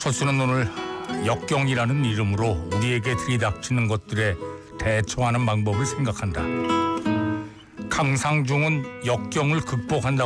철수는 오늘 역경이라는 이름으로 우리에게 들이닥치는 것들에 대처하는 방법을 생각한다. 강상중은 역경을 극복한다고